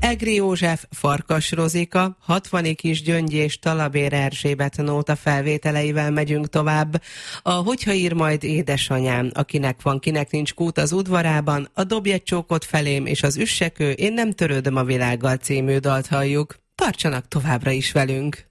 Egri József, Farkas Rozika, 60 kis Gyöngy és Talabér Erzsébet nóta felvételeivel megyünk tovább. A Hogyha ír majd édesanyám, akinek van, kinek nincs kút az udvarában, a Dobj egy csókot felém és az Üssekő, Én nem törődöm a világgal című dalt halljuk. Tartsanak továbbra is velünk!